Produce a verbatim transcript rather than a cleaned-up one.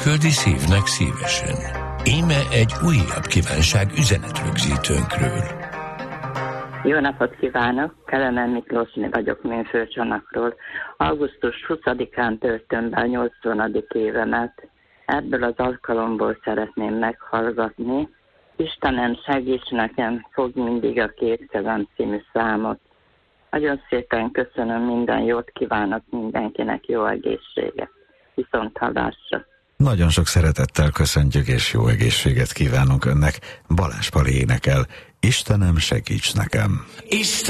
Küldi szívnek szívesen. Íme egy újabb kívánság üzenetrögzítőnkről. Jó napot kívánok! Kelemen Miklósné vagyok Mérföldcsanakról. augusztus huszadikán töltöm be a nyolcvanadik évemet. Ebből az alkalomból szeretném meghallgatni. Istenem, segíts nekem, fogd mindig a két kezem című számot. Nagyon szépen köszönöm, minden jót kívánok mindenkinek, jó egészséget. Viszont hallásra. Nagyon sok szeretettel köszöntjük, és jó egészséget kívánunk önnek. Balázs Pali énekel. Istenem, segíts nekem! Isten